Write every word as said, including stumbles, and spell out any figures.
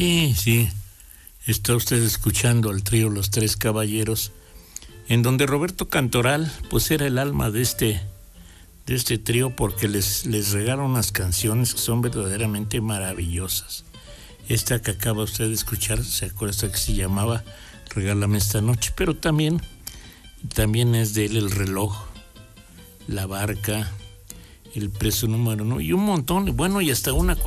Sí, sí. Está usted escuchando al trío Los Tres Caballeros, en donde Roberto Cantoral, pues era el alma de este, de este trío, porque les, les regala unas canciones que son verdaderamente maravillosas. Esta que acaba usted de escuchar, ¿se acuerda que se llamaba Regálame esta noche? Pero también, también es de él El reloj, La barca, El preso número uno y un montón, bueno, y hasta una